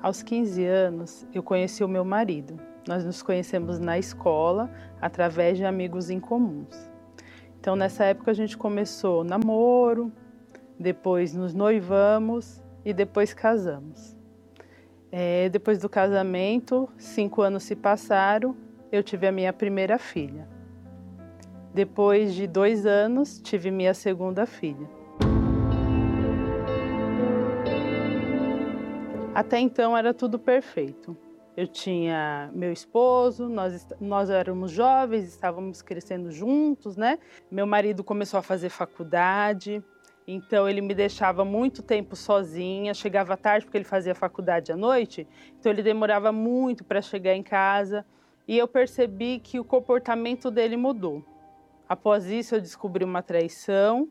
Aos 15 anos, eu conheci o meu marido. Nós nos conhecemos na escola, através de amigos em comuns. Então, nessa época, a gente começou namoro, depois nos noivamos e depois casamos. Depois do casamento, 5 anos se passaram, eu tive a minha primeira filha. Depois de 2 anos, tive minha segunda filha. Até então era tudo perfeito. Eu tinha meu esposo, nós éramos jovens, estávamos crescendo juntos, né? Meu marido começou a fazer faculdade, então ele me deixava muito tempo sozinha, chegava tarde porque ele fazia faculdade à noite, então ele demorava muito para chegar em casa e eu percebi que o comportamento dele mudou. Após isso eu descobri uma traição.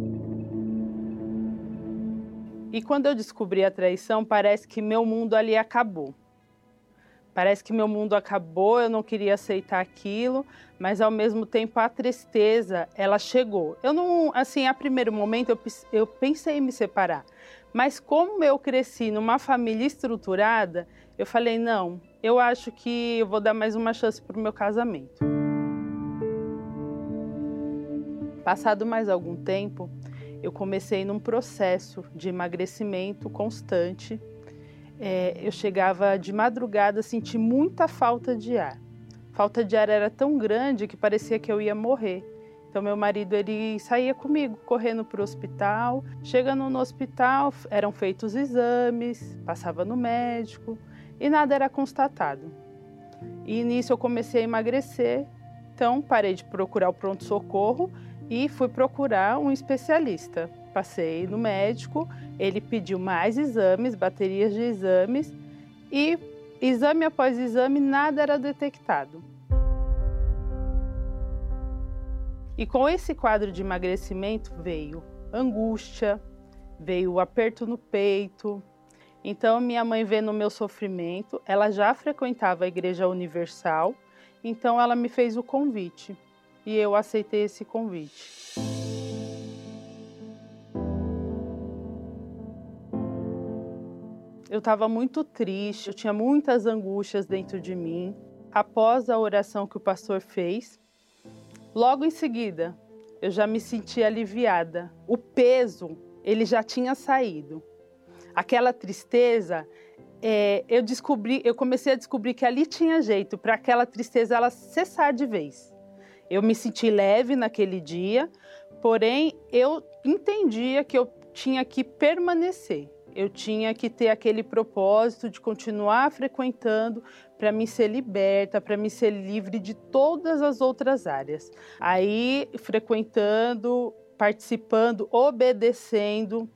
E quando eu descobri a traição, parece que meu mundo ali acabou. Parece que meu mundo acabou, eu não queria aceitar aquilo, mas ao mesmo tempo a tristeza, ela chegou. Eu não, assim, a primeiro momento eu pensei em me separar. Mas como eu cresci numa família estruturada, eu falei, não, eu acho que eu vou dar mais uma chance para o meu casamento. Passado mais algum tempo, eu comecei num processo de emagrecimento constante. Eu chegava de madrugada a sentir muita falta de ar. Falta de ar era tão grande que parecia que eu ia morrer. Então meu marido ele saía comigo, correndo para o hospital. Chegando no hospital, eram feitos exames, passava no médico e nada era constatado. E nisso eu comecei a emagrecer, então parei de procurar o pronto-socorro e fui procurar um especialista. Passei no médico, ele pediu mais exames, baterias de exames e exame após exame nada era detectado. E com esse quadro de emagrecimento veio angústia, veio aperto no peito. Então minha mãe vendo o meu sofrimento, ela já frequentava a Igreja Universal, então ela me fez o convite e eu aceitei esse convite. Eu estava muito triste, eu tinha muitas angústias dentro de mim. Após a oração que o pastor fez, logo em seguida, eu já me senti aliviada. O peso, ele já tinha saído. Aquela tristeza, eu comecei a descobrir que ali tinha jeito para aquela tristeza ela cessar de vez. Eu me senti leve naquele dia, porém eu entendia que eu tinha que permanecer. Eu tinha que ter aquele propósito de continuar frequentando para me ser liberta, para me ser livre de todas as outras áreas. Aí, frequentando, participando, obedecendo,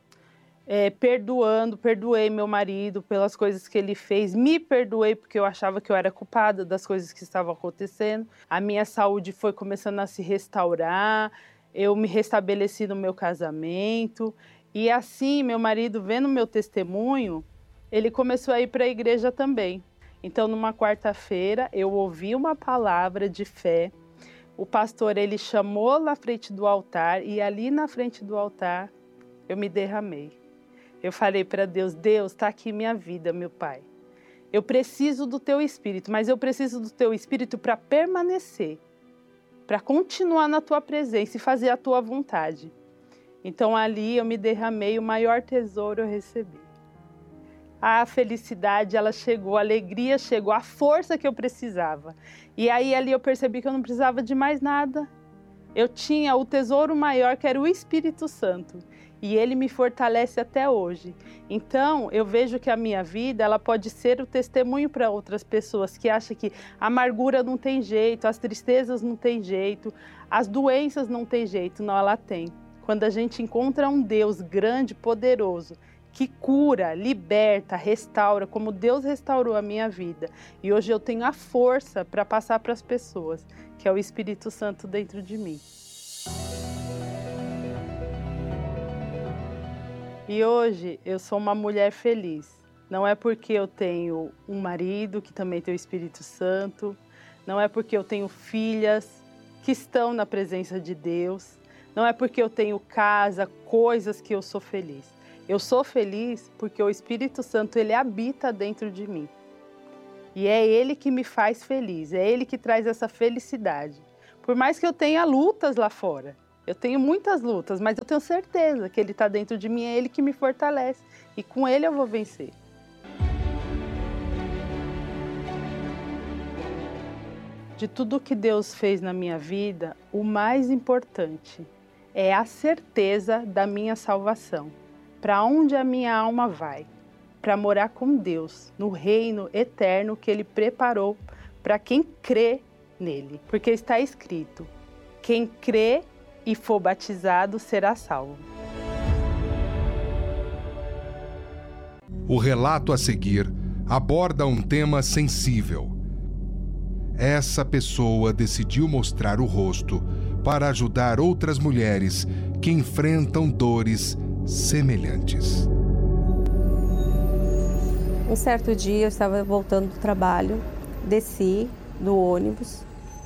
perdoei meu marido pelas coisas que ele fez, me perdoei porque eu achava que eu era culpada das coisas que estavam acontecendo. A minha saúde foi começando a se restaurar, eu me restabeleci no meu casamento. E assim, meu marido, vendo meu testemunho, ele começou a ir para a igreja também. Então, numa quarta-feira, eu ouvi uma palavra de fé. O pastor, ele chamou na frente do altar e ali na frente do altar, eu me derramei. Eu falei para Deus, Deus, está aqui minha vida, meu Pai. Eu preciso do Teu Espírito, mas eu preciso do Teu Espírito para permanecer, para continuar na Tua presença e fazer a Tua vontade. Então ali eu me derramei, o maior tesouro eu recebi. A felicidade, ela chegou, a alegria chegou, a força que eu precisava. E aí ali eu percebi que eu não precisava de mais nada. Eu tinha o tesouro maior que era o Espírito Santo. E ele me fortalece até hoje. Então eu vejo que a minha vida ela pode ser o testemunho para outras pessoas que acham que a amargura não tem jeito, as tristezas não tem jeito, as doenças não tem jeito. Não, ela tem. Quando a gente encontra um Deus grande, poderoso, que cura, liberta, restaura, como Deus restaurou a minha vida. E hoje eu tenho a força para passar para as pessoas, que é o Espírito Santo dentro de mim. E hoje eu sou uma mulher feliz. Não é porque eu tenho um marido que também tem o Espírito Santo, não é porque eu tenho filhas que estão na presença de Deus, não é porque eu tenho casa, coisas que eu sou feliz. Eu sou feliz porque o Espírito Santo, ele habita dentro de mim. E é ele que me faz feliz, é ele que traz essa felicidade. Por mais que eu tenha lutas lá fora, eu tenho muitas lutas, mas eu tenho certeza que ele está dentro de mim, é ele que me fortalece. E com ele eu vou vencer. De tudo que Deus fez na minha vida, o mais importante é a certeza da minha salvação. Para onde a minha alma vai? Para morar com Deus, no reino eterno que Ele preparou para quem crê nele. Porque está escrito, quem crê e for batizado será salvo. O relato a seguir aborda um tema sensível. Essa pessoa decidiu mostrar o rosto para ajudar outras mulheres que enfrentam dores semelhantes. Um certo dia eu estava voltando do trabalho, desci do ônibus.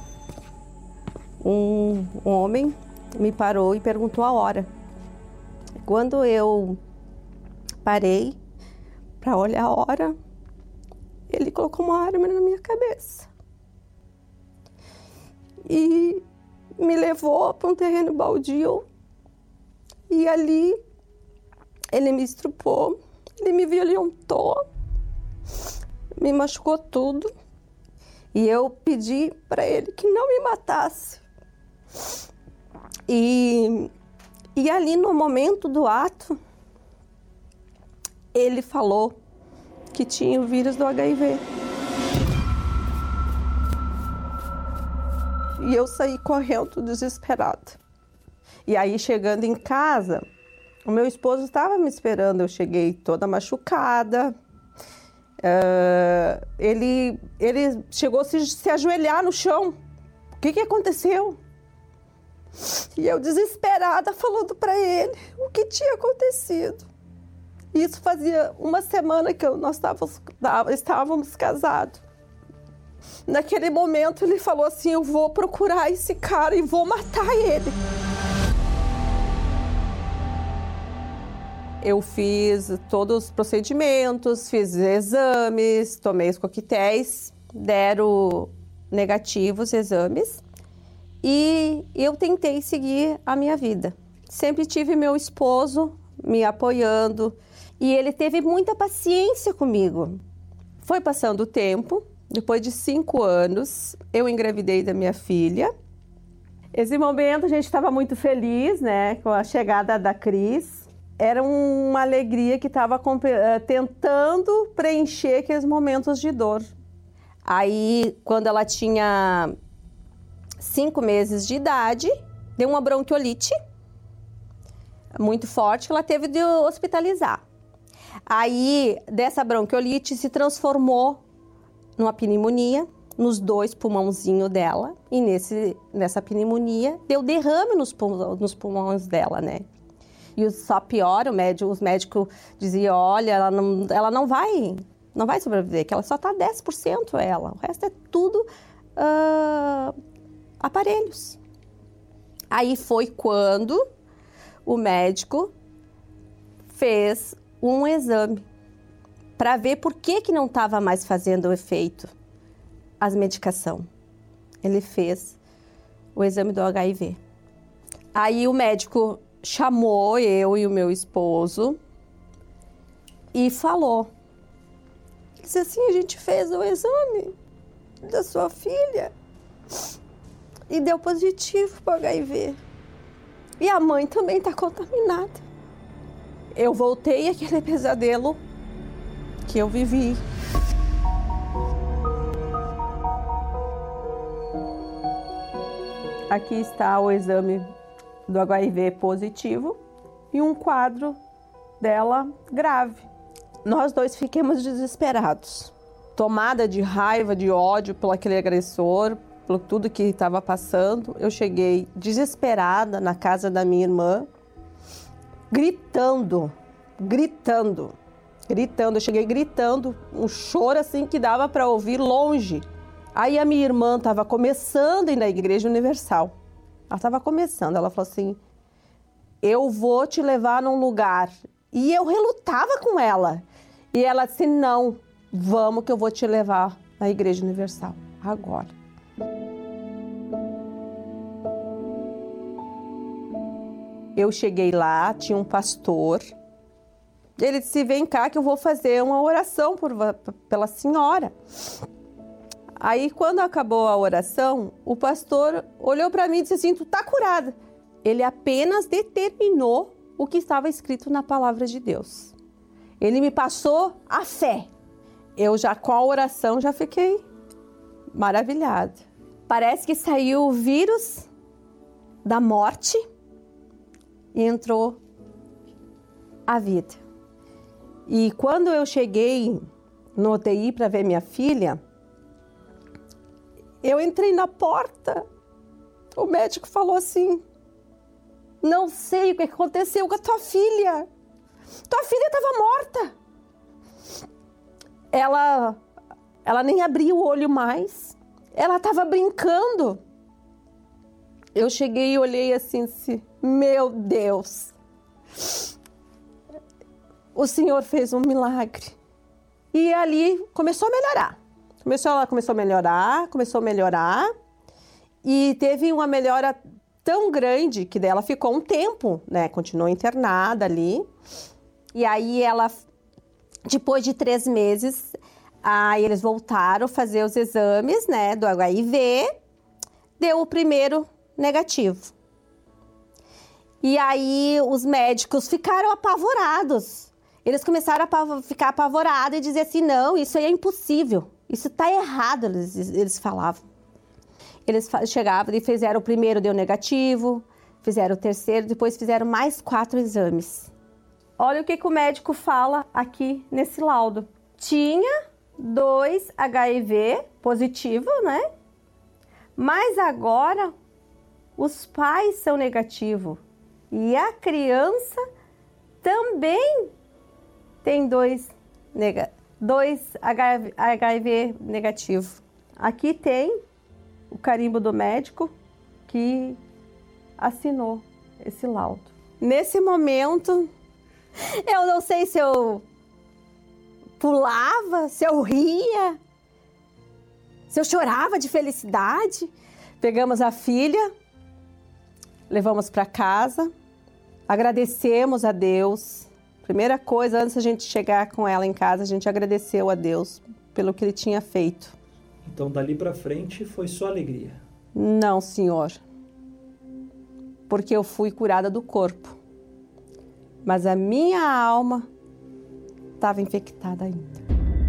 Um homem me parou e perguntou a hora. Quando eu parei para olhar a hora, ele colocou uma arma na minha cabeça e me levou para um terreno baldio. E ali ele me estrupou, ele me violentou, me machucou tudo. E eu pedi para ele que não me matasse. E ali no momento do ato, ele falou que tinha o vírus do HIV. E eu saí correndo, desesperada. E aí, chegando em casa, o meu esposo estava me esperando. Eu cheguei toda machucada. Ele chegou a se ajoelhar no chão. O que aconteceu? E eu, desesperada, falando para ele o que tinha acontecido. Isso fazia uma semana que nós estávamos casados. Naquele momento ele falou assim, eu vou procurar esse cara e vou matar ele. Eu fiz todos os procedimentos, fiz exames, tomei os coquetéis, deram negativos exames e eu tentei seguir a minha vida. Sempre tive meu esposo me apoiando e ele teve muita paciência comigo. Foi passando o tempo. Depois de 5 anos, eu engravidei da minha filha. Esse momento a gente estava muito feliz, né, com a chegada da Cris. Era uma alegria que estava tentando preencher aqueles momentos de dor. Aí, quando ela tinha 5 meses de idade, deu uma bronquiolite muito forte que ela teve de hospitalizar. Aí, dessa bronquiolite se transformou numa pneumonia, nos 2 pulmãozinhos dela. E nessa pneumonia, deu derrame nos pulmões dela, né? E só pior, os médicos diziam, olha, ela não vai sobreviver, que ela só está 10% ela. O resto é tudo aparelhos. Aí foi quando o médico fez um exame para ver por que não estava mais fazendo o efeito as medicações. Ele fez o exame do HIV. Aí o médico chamou eu e o meu esposo e falou. Ele disse assim, a gente fez o exame da sua filha e deu positivo para o HIV. E a mãe também está contaminada. Eu voltei àquele pesadelo que eu vivi. Aqui está o exame do HIV positivo e um quadro dela grave. Nós 2 ficamos desesperados, tomada de raiva, de ódio pelo aquele agressor, por tudo que estava passando. Eu cheguei desesperada na casa da minha irmã, gritando. Eu cheguei gritando, um choro assim que dava para ouvir longe. Aí a minha irmã estava começando a ir na Igreja Universal. Ela estava começando, ela falou assim, eu vou te levar num lugar E eu relutava com ela. E ela disse, não, vamos que eu vou te levar na Igreja Universal, agora. Eu cheguei lá, tinha um pastor. Ele disse, vem cá que eu vou fazer uma oração pela senhora. Aí, quando acabou a oração, o pastor olhou para mim e disse assim, tu tá curada. Ele apenas determinou o que estava escrito na palavra de Deus. Ele me passou a fé. Eu já, com a oração, já fiquei maravilhada. Parece que saiu o vírus da morte e entrou a vida. E quando eu cheguei no UTI para ver minha filha, eu entrei na porta, o médico falou assim, não sei o que aconteceu com a tua filha. Tua filha estava morta. Ela nem abria o olho mais. Ela estava brincando. Eu cheguei e olhei assim, meu Deus. O Senhor fez um milagre. E ali começou a melhorar. Começou a melhorar. E teve uma melhora tão grande que dela ficou um tempo, né? Continuou internada ali. E aí ela, depois de 3 meses, aí eles voltaram a fazer os exames, né? Do HIV. Deu o primeiro negativo. E aí os médicos ficaram apavorados. Eles começaram a ficar apavorados e dizer assim, não, isso aí é impossível. Isso tá errado, eles falavam. Eles chegavam e fizeram o primeiro, deu negativo, fizeram o terceiro, depois fizeram mais 4 exames. Olha o que o médico fala aqui nesse laudo. Tinha 2 HIV positivo, né? Mas agora os pais são negativos. E a criança também tem 2 HIV negativo. Aqui tem o carimbo do médico que assinou esse laudo. Nesse momento, eu não sei se eu pulava, se eu ria, se eu chorava de felicidade. Pegamos a filha, levamos para casa, agradecemos a Deus. Primeira coisa, antes da gente chegar com ela em casa, a gente agradeceu a Deus pelo que Ele tinha feito. Então, dali para frente, foi só alegria? Não, senhor. Porque eu fui curada do corpo. Mas a minha alma estava infectada ainda.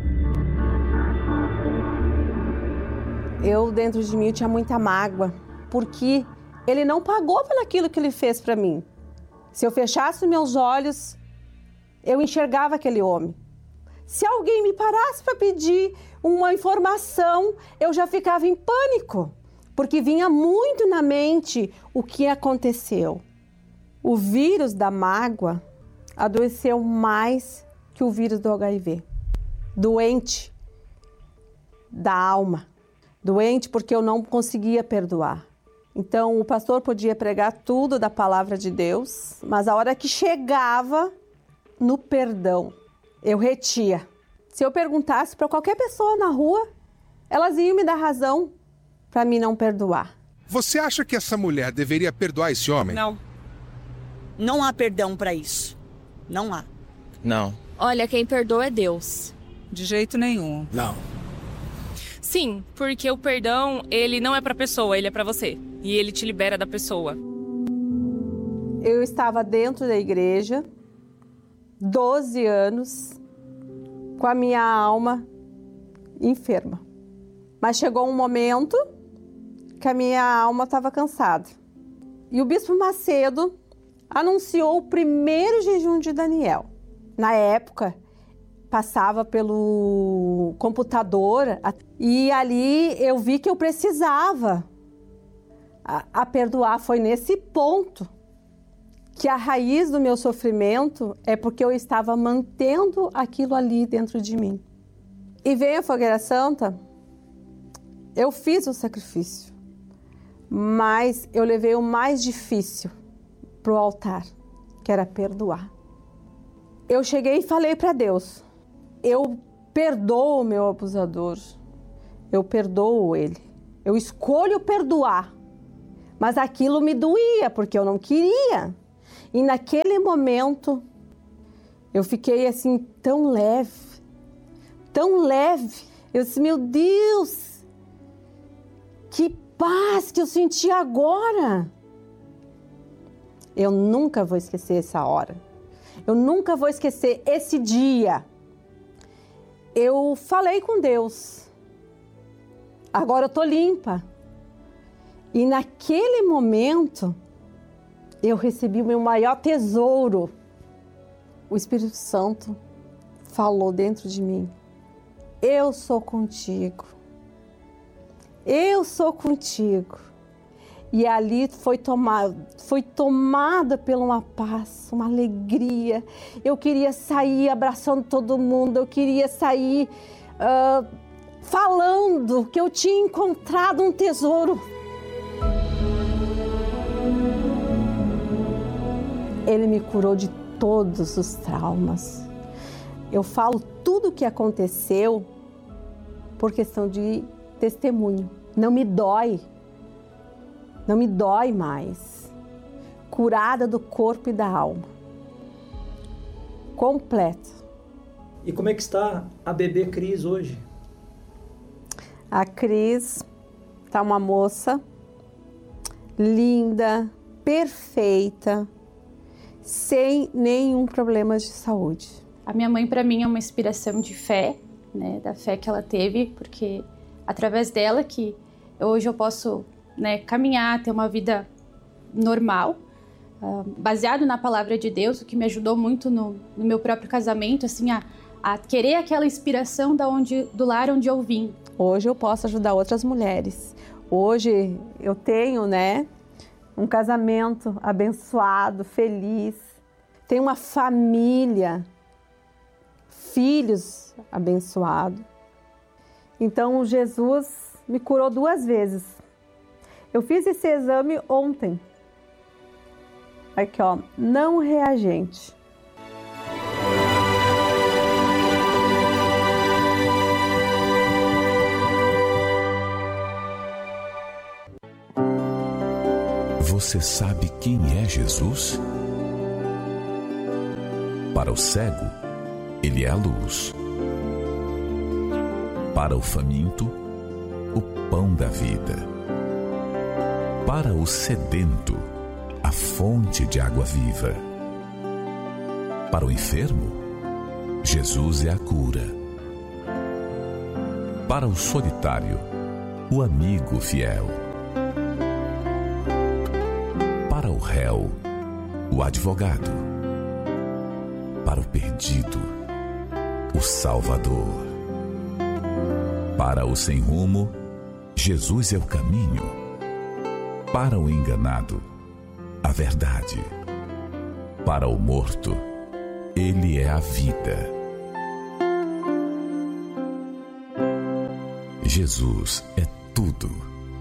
Eu, dentro de mim, tinha muita mágoa, porque Ele não pagou pelo aquilo que Ele fez para mim. Se eu fechasse meus olhos, eu enxergava aquele homem. Se alguém me parasse para pedir uma informação, eu já ficava em pânico, porque vinha muito na mente o que aconteceu. O vírus da mágoa adoeceu mais que o vírus do HIV. Doente da alma. Doente porque eu não conseguia perdoar. Então o pastor podia pregar tudo da palavra de Deus, mas a hora que chegava no perdão, eu retia. Se eu perguntasse para qualquer pessoa na rua, elas iam me dar razão para mim não perdoar. Você acha que essa mulher deveria perdoar esse homem? Não. Não há perdão para isso. Não há. Não. Olha, quem perdoa é Deus. De jeito nenhum. Não. Sim, porque o perdão, ele não é pra pessoa, ele é pra você. E ele te libera da pessoa. Eu estava dentro da igreja, 12 anos, com a minha alma enferma. Mas chegou um momento que a minha alma estava cansada. E o Bispo Macedo anunciou o primeiro jejum de Daniel. Na época, passava pelo computador e ali eu vi que eu precisava a perdoar. Foi nesse ponto que a raiz do meu sofrimento é porque eu estava mantendo aquilo ali dentro de mim. E veio a Fogueira Santa, eu fiz o sacrifício, mas eu levei o mais difícil para o altar, que era perdoar. eu cheguei e falei para Deus, eu perdoo o meu abusador, eu perdoo ele, eu escolho perdoar, mas aquilo me doía porque eu não queria. E naquele momento eu fiquei assim tão leve, tão leve. Eu disse, meu Deus, que paz que eu senti agora. Eu nunca vou esquecer essa hora. Eu nunca vou esquecer esse dia. Eu falei com Deus. Agora eu tô limpa. E naquele momento, eu recebi o meu maior tesouro. O Espírito Santo falou dentro de mim. Eu sou contigo. Eu sou contigo. E ali foi tomada pela uma paz, uma alegria. Eu queria sair abraçando todo mundo, eu queria sair falando que eu tinha encontrado um tesouro. Ele me curou de todos os traumas. Eu falo tudo o que aconteceu por questão de testemunho. Não me dói. Não me dói mais. Curada do corpo e da alma. Completa. E como é que está a bebê Cris hoje? A Cris está uma moça linda, perfeita, sem nenhum problema de saúde. A minha mãe, para mim, é uma inspiração de fé, né, da fé que ela teve, porque através dela que hoje eu posso, né, caminhar, ter uma vida normal, baseado na palavra de Deus, o que me ajudou muito no meu próprio casamento, assim, a querer aquela inspiração do lar onde eu vim. Hoje eu posso ajudar outras mulheres. Hoje eu tenho, né, um casamento abençoado, feliz. Tenho uma família, filhos abençoados. Então Jesus me curou 2 vezes. Eu fiz esse exame ontem. Aqui, ó, não reagente. Você sabe quem é Jesus? Para o cego, ele é a luz. Para o faminto, o pão da vida. Para o sedento, a fonte de água viva. Para o enfermo, Jesus é a cura. Para o solitário, o amigo fiel. Para o réu, o advogado. Para o perdido, o Salvador. Para o sem rumo, Jesus é o caminho. Para o enganado, a verdade. Para o morto, ele é a vida. Jesus é tudo.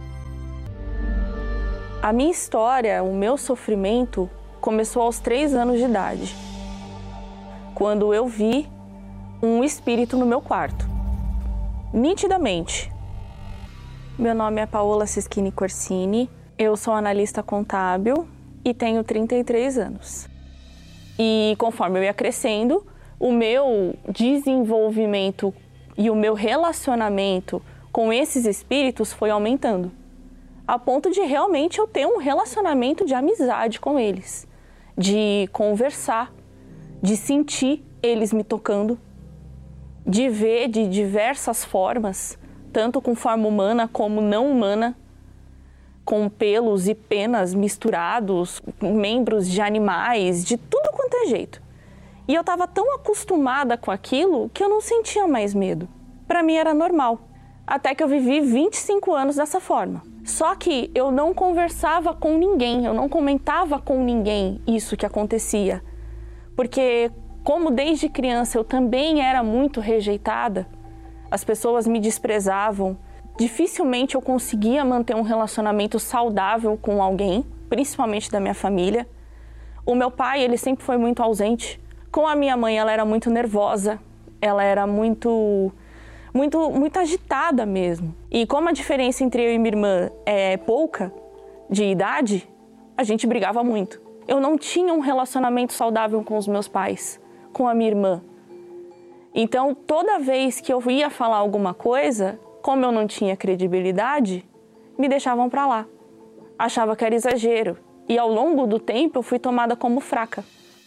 A minha história, o meu sofrimento, começou aos 3 anos de idade, quando eu vi um espírito no meu quarto, nitidamente. Meu nome é Paola Sischini Corsini, eu sou analista contábil e tenho 33 anos. E conforme eu ia crescendo, o meu desenvolvimento e o meu relacionamento com esses espíritos foi aumentando, a ponto de realmente eu ter um relacionamento de amizade com eles, de conversar, de sentir eles me tocando, de ver de diversas formas, tanto com forma humana como não humana, com pelos e penas misturados, membros de animais, de tudo quanto é jeito. E eu estava tão acostumada com aquilo que eu não sentia mais medo. Para mim era normal, até que eu vivi 25 anos dessa forma. Só que eu não conversava com ninguém, eu não comentava com ninguém isso que acontecia. Porque como desde criança eu também era muito rejeitada, as pessoas me desprezavam, dificilmente eu conseguia manter um relacionamento saudável com alguém, principalmente da minha família. O meu pai, ele sempre foi muito ausente, Com a minha mãe, ela era muito nervosa, ela era muito agitada mesmo. E como a diferença entre eu e minha irmã é pouca de idade, a gente brigava muito. Eu não tinha um relacionamento saudável com os meus pais, com a minha irmã. Então, toda vez que eu ia falar alguma coisa, como eu não tinha credibilidade, me deixavam para lá. Achava que era exagero. E ao longo do tempo, eu fui tomada como fraca.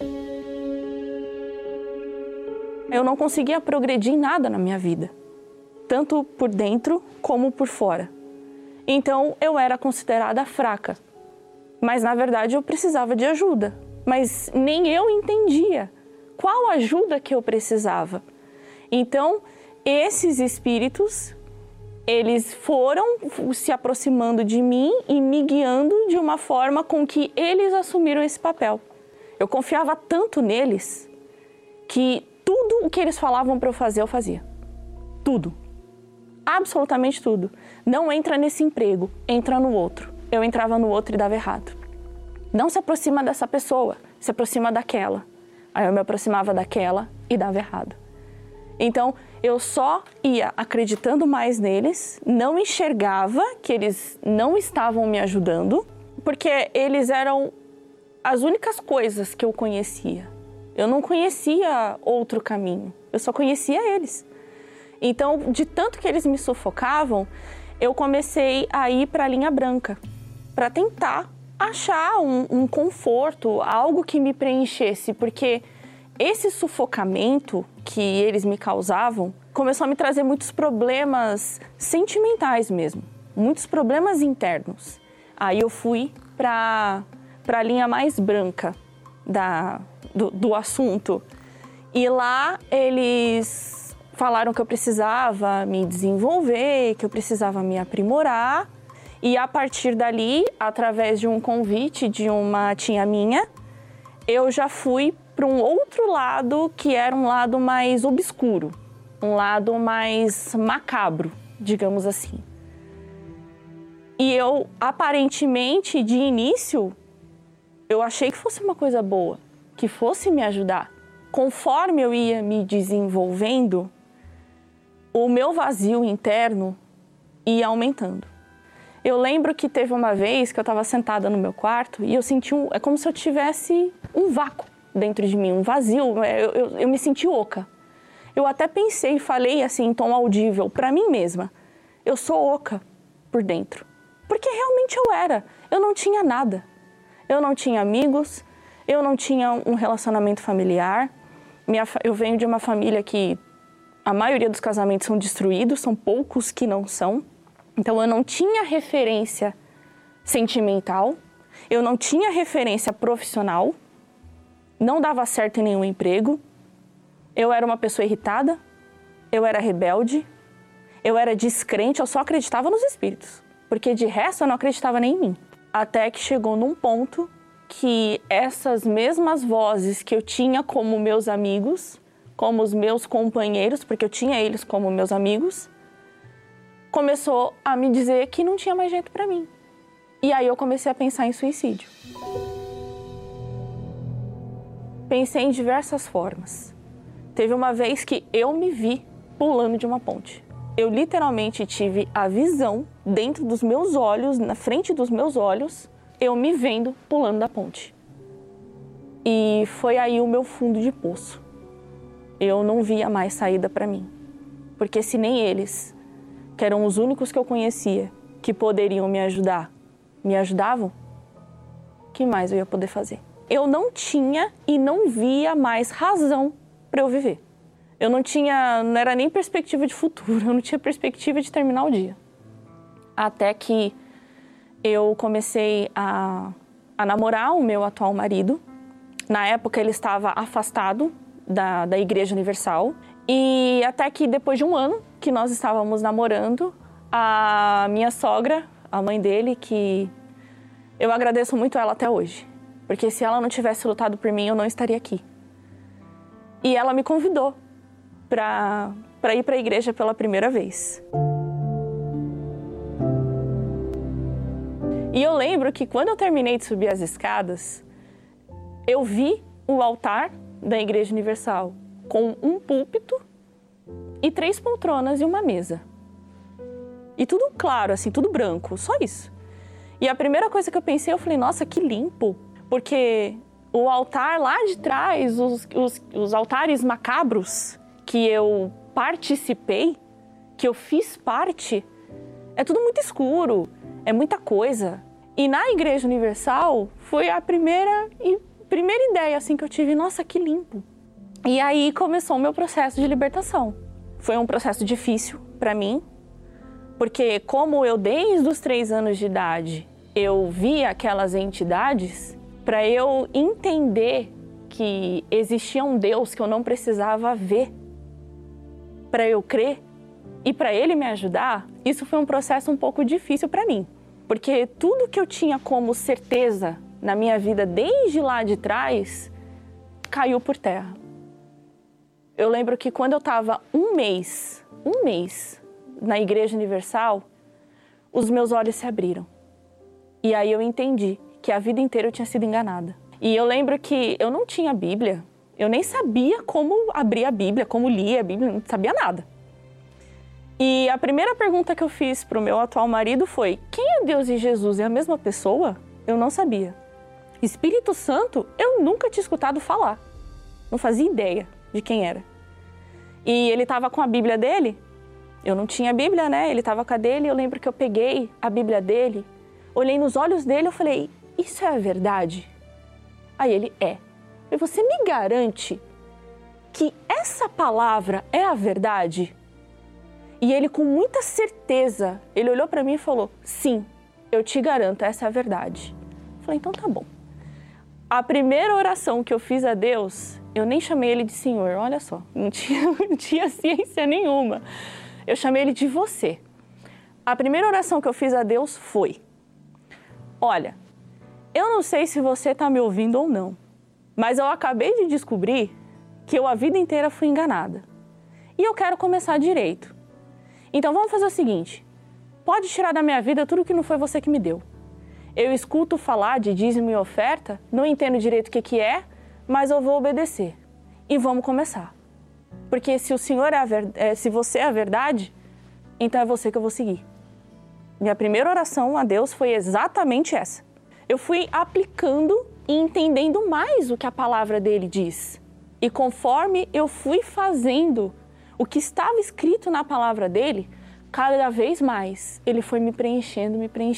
Eu não conseguia progredir em nada na minha vida, tanto por dentro como por fora. Então, eu era considerada fraca. Mas, na verdade, eu precisava de ajuda. Mas nem eu entendia qual ajuda que eu precisava. Então, esses espíritos, eles foram se aproximando de mim e me guiando de uma forma com que eles assumiram esse papel. Eu confiava tanto neles que tudo o que eles falavam para eu fazer, eu fazia. Tudo. Absolutamente tudo. Não entra nesse emprego, entra no outro. Eu entrava no outro e dava errado. Não se aproxima dessa pessoa, se aproxima daquela. Aí eu me aproximava daquela e dava errado. Então, eu só ia acreditando mais neles, não enxergava que eles não estavam me ajudando, porque eles eram as únicas coisas que eu conhecia. Eu não conhecia outro caminho, eu só conhecia eles. Então, de tanto que eles me sufocavam, eu comecei a ir para a linha branca, para tentar achar um conforto, algo que me preenchesse, porque esse sufocamento que eles me causavam começou a me trazer muitos problemas sentimentais mesmo, muitos problemas internos. Aí eu fui para a linha mais branca do assunto. E lá eles falaram que eu precisava me desenvolver, que eu precisava me aprimorar. E a partir dali, através de um convite de uma tia minha, eu já fui para um outro lado que era um lado mais obscuro, um lado mais macabro, digamos assim. E eu, aparentemente, de início, eu achei que fosse uma coisa boa, que fosse me ajudar. Conforme eu ia me desenvolvendo, o meu vazio interno ia aumentando. Eu lembro que teve uma vez que eu estava sentada no meu quarto e eu senti é como se eu tivesse um vácuo dentro de mim, um vazio. Eu me senti oca. Eu até pensei e falei assim em tom audível para mim mesma: eu sou oca por dentro. Porque realmente eu era. Eu não tinha nada. Eu não tinha amigos, eu não tinha um relacionamento familiar. Eu venho de uma família que a maioria dos casamentos são destruídos, são poucos que não são. Então eu não tinha referência sentimental, eu não tinha referência profissional, não dava certo em nenhum emprego, eu era uma pessoa irritada, eu era rebelde, eu era descrente, eu só acreditava nos espíritos, porque de resto eu não acreditava nem em mim. Até que chegou num ponto que essas mesmas vozes que eu tinha como meus amigos, como os meus companheiros, porque eu tinha eles como meus amigos, começou a me dizer que não tinha mais jeito para mim. E aí eu comecei a pensar em suicídio. Pensei em diversas formas. Teve uma vez que eu me vi pulando de uma ponte. Eu literalmente tive a visão dentro dos meus olhos, na frente dos meus olhos, eu me vendo pulando da ponte. E foi aí o meu fundo de poço. Eu não via mais saída para mim. Porque se nem eles, que eram os únicos que eu conhecia, que poderiam me ajudar, me ajudavam, o que mais eu ia poder fazer? Eu não tinha e não via mais razão para eu viver. Eu não era nem perspectiva de futuro, eu não tinha perspectiva de terminar o dia. Até que eu comecei a namorar o meu atual marido. Na época ele estava afastado da Igreja Universal. E até que depois de um ano que nós estávamos namorando, a minha sogra, a mãe dele, que eu agradeço muito a ela até hoje. Porque se ela não tivesse lutado por mim, eu não estaria aqui. E ela me convidou para ir para a igreja pela primeira vez. E eu lembro que quando eu terminei de subir as escadas, eu vi o altar da Igreja Universal, com um púlpito e 3 poltronas e uma mesa. E tudo claro, assim, tudo branco, só isso. E a primeira coisa que eu pensei, eu falei, nossa, que limpo. Porque o altar lá de trás, os altares macabros que eu participei, que eu fiz parte, é tudo muito escuro, é muita coisa. E na Igreja Universal foi a primeira ideia assim, que eu tive, nossa, que limpo. E aí começou o meu processo de libertação. Foi um processo difícil para mim, porque como eu desde os 3 anos de idade, eu via aquelas entidades, para eu entender que existia um Deus que eu não precisava ver, para eu crer e para Ele me ajudar, isso foi um processo um pouco difícil para mim. Porque tudo que eu tinha como certeza na minha vida desde lá de trás, caiu por terra. Eu lembro que quando eu estava um mês na Igreja Universal, os meus olhos se abriram. E aí eu entendi que a vida inteira eu tinha sido enganada. E eu lembro que eu não tinha Bíblia, eu nem sabia como abrir a Bíblia, como lia a Bíblia, não sabia nada. E a primeira pergunta que eu fiz para o meu atual marido foi: quem é Deus e Jesus? É a mesma pessoa? Eu não sabia. Espírito Santo, eu nunca tinha escutado falar. Não fazia ideia de quem era. E ele estava com a Bíblia dele. Eu não tinha Bíblia, né? Ele estava com a dele. Eu lembro que eu peguei a Bíblia dele, olhei nos olhos dele e falei: isso é a verdade? Aí ele: é. E você me garante que essa palavra é a verdade? E ele, com muita certeza, ele olhou para mim e falou: sim, eu te garanto, essa é a verdade. Eu falei: então tá bom. A primeira oração que eu fiz a Deus, eu nem chamei ele de Senhor, olha só, não tinha ciência nenhuma. Eu chamei ele de você. A primeira oração que eu fiz a Deus foi: olha, eu não sei se você está me ouvindo ou não, mas eu acabei de descobrir que eu a vida inteira fui enganada. E eu quero começar direito. Então vamos fazer o seguinte: pode tirar da minha vida tudo que não foi você que me deu. Eu escuto falar de dízimo e oferta, não entendo direito o que é, mas eu vou obedecer. E vamos começar. Porque se o Senhor se você é a verdade, então é você que eu vou seguir. Minha primeira oração a Deus foi exatamente essa. Eu fui aplicando e entendendo mais o que a palavra dele diz. E conforme eu fui fazendo o que estava escrito na palavra dele, cada vez mais ele foi me preenchendo,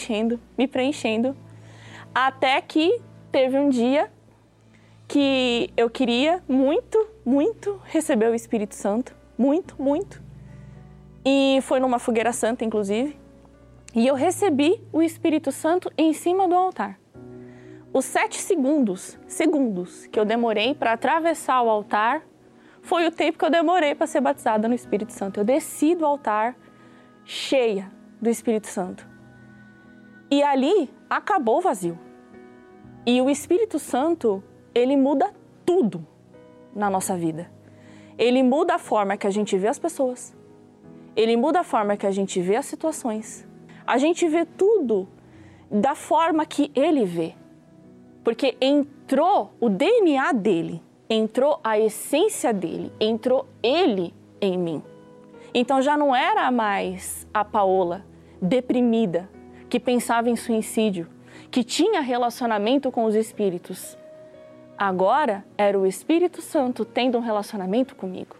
até que teve um dia que eu queria muito receber o Espírito Santo, muito. E foi numa fogueira santa, inclusive, e eu recebi o Espírito Santo em cima do altar. Os 7 segundos que eu demorei para atravessar o altar foi o tempo que eu demorei para ser batizada no Espírito Santo. Eu desci do altar cheia do Espírito Santo. E ali acabou o vazio. E o Espírito Santo, ele muda tudo na nossa vida. Ele muda a forma que a gente vê as pessoas. Ele muda a forma que a gente vê as situações. A gente vê tudo da forma que ele vê. Porque entrou o DNA dele. Entrou a essência dele, entrou ele em mim. Então já não era mais a Paola deprimida, que pensava em suicídio, que tinha relacionamento com os espíritos. Agora era o Espírito Santo tendo um relacionamento comigo.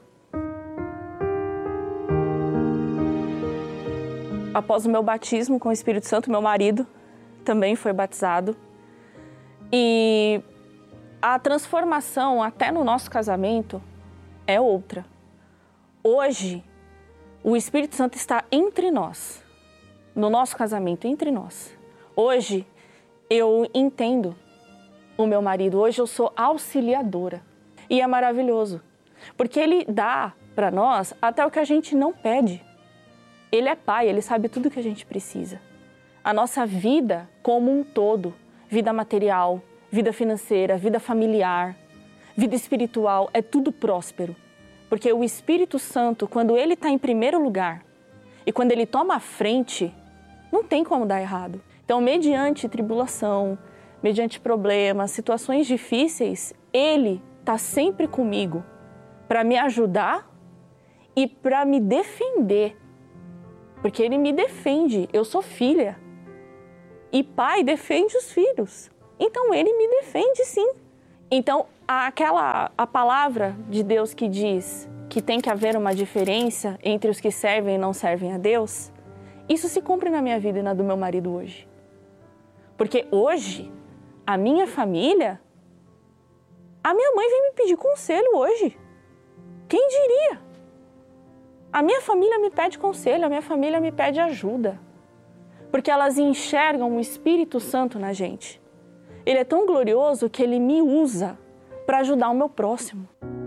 Após o meu batismo com o Espírito Santo, meu marido também foi batizado. E a transformação até no nosso casamento é outra. Hoje, o Espírito Santo está entre nós, no nosso casamento, entre nós. Hoje, eu entendo o meu marido, hoje eu sou auxiliadora. E é maravilhoso, porque ele dá para nós até o que a gente não pede. Ele é pai, ele sabe tudo o que a gente precisa. A nossa vida como um todo, vida material, vida financeira, vida familiar, vida espiritual, é tudo próspero. Porque o Espírito Santo, quando ele está em primeiro lugar e quando ele toma a frente, não tem como dar errado. Então, mediante tribulação, mediante problemas, situações difíceis, ele está sempre comigo para me ajudar e para me defender. Porque Ele me defende, eu sou filha. E pai defende os filhos. Então Ele me defende sim. Então a palavra de Deus que diz que tem que haver uma diferença entre os que servem e não servem a Deus, isso se cumpre na minha vida e na do meu marido hoje. Porque hoje, a minha família, a minha mãe vem me pedir conselho hoje. Quem diria? A minha família me pede conselho, a minha família me pede ajuda. Porque elas enxergam o Espírito Santo na gente. Ele é tão glorioso que Ele me usa para ajudar o meu próximo.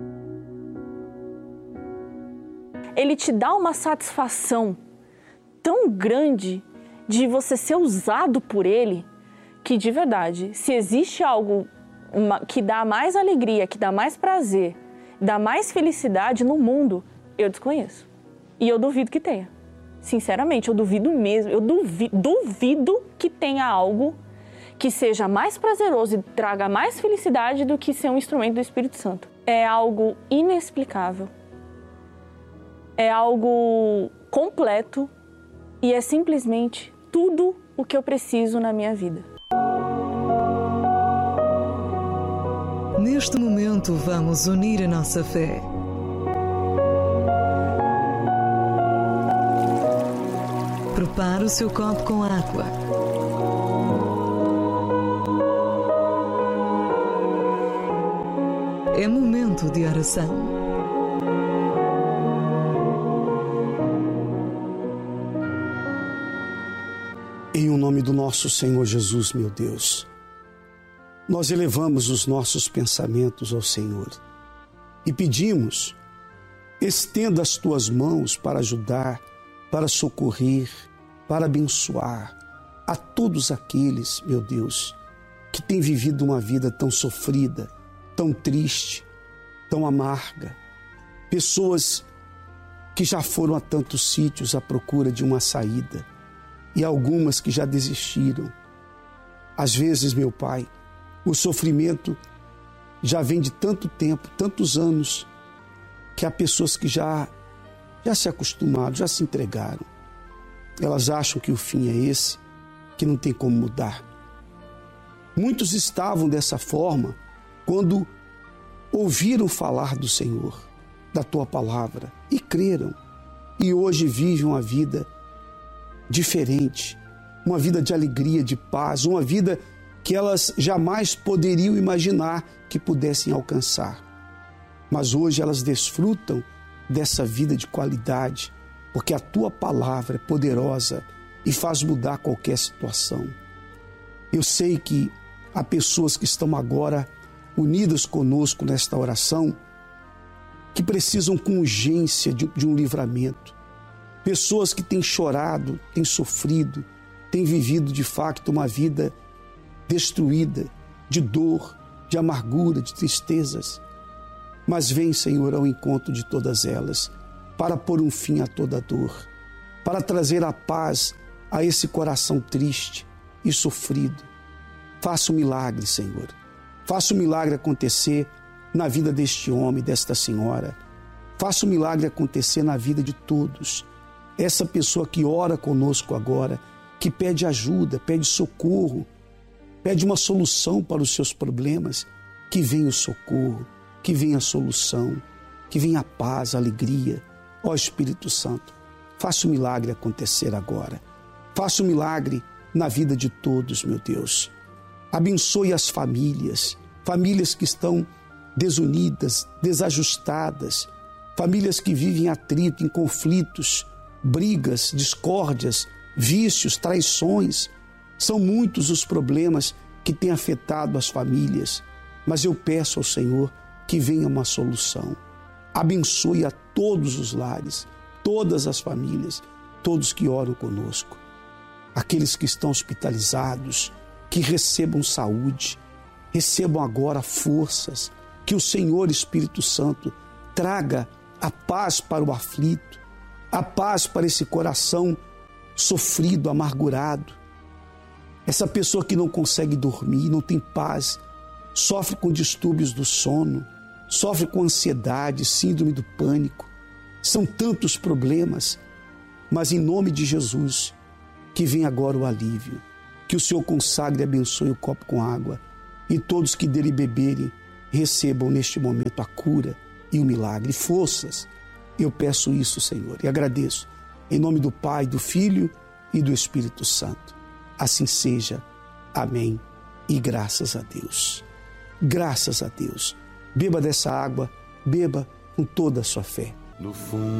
Ele te dá uma satisfação tão grande de você ser usado por Ele, que de verdade, se existe algo que dá mais alegria, que dá mais prazer, dá mais felicidade no mundo, eu desconheço. E eu duvido que tenha. Sinceramente, eu duvido mesmo. Eu duvido que tenha algo que seja mais prazeroso e traga mais felicidade do que ser um instrumento do Espírito Santo. É algo inexplicável. É algo completo e é simplesmente tudo o que eu preciso na minha vida. Neste momento, vamos unir a nossa fé. Prepare o seu copo com água. É momento de oração. Em o nome do nosso Senhor Jesus, meu Deus, nós elevamos os nossos pensamentos ao Senhor e pedimos, estenda as tuas mãos para ajudar, para socorrer, para abençoar a todos aqueles, meu Deus, que têm vivido uma vida tão sofrida, tão triste, tão amarga. Pessoas que já foram a tantos sítios à procura de uma saída e algumas que já desistiram. Às vezes, meu Pai, o sofrimento já vem de tanto tempo, tantos anos, que há pessoas que já se acostumaram, já se entregaram. Elas acham que o fim é esse, que não tem como mudar. Muitos estavam dessa forma quando ouviram falar do Senhor, da Tua Palavra, e creram. E hoje vivem uma vida diferente, uma vida de alegria, de paz, uma vida que elas jamais poderiam imaginar que pudessem alcançar. Mas hoje elas desfrutam dessa vida de qualidade, porque a Tua Palavra é poderosa e faz mudar qualquer situação. Eu sei que há pessoas que estão agora unidas conosco nesta oração, que precisam com urgência de um livramento. Pessoas que têm chorado, têm sofrido, têm vivido de fato uma vida destruída, de dor, de amargura, de tristezas. Mas vem, Senhor, ao encontro de todas elas, para pôr um fim a toda dor, para trazer a paz a esse coração triste e sofrido. Faça um milagre, Senhor. Faça um milagre acontecer na vida deste homem, desta senhora. Faça um milagre acontecer na vida de todos. Essa pessoa que ora conosco agora, que pede ajuda, pede socorro, pede uma solução para os seus problemas, que venha o socorro, que venha a solução, que venha a paz, a alegria. Ó Espírito Santo, faça o milagre acontecer agora. Faça o milagre na vida de todos, meu Deus. Abençoe as famílias, famílias que estão desunidas, desajustadas, famílias que vivem em atrito, em conflitos, brigas, discórdias, vícios, traições. São muitos os problemas que têm afetado as famílias, mas eu peço ao Senhor que venha uma solução. Abençoe a todos os lares, todas as famílias, todos que oram conosco. Aqueles que estão hospitalizados, que recebam saúde, recebam agora forças, que o Senhor Espírito Santo traga a paz para o aflito, a paz para esse coração sofrido, amargurado. Essa pessoa que não consegue dormir, não tem paz, sofre com distúrbios do sono, sofre com ansiedade, síndrome do pânico. São tantos problemas, mas em nome de Jesus, que vem agora o alívio. Que o Senhor consagre e abençoe o copo com água e todos que dele beberem recebam neste momento a cura e o milagre. Forças, eu peço isso, Senhor, e agradeço. Em nome do Pai, do Filho e do Espírito Santo. Assim seja. Amém. E graças a Deus. Graças a Deus. Beba dessa água, beba com toda a sua fé. No fundo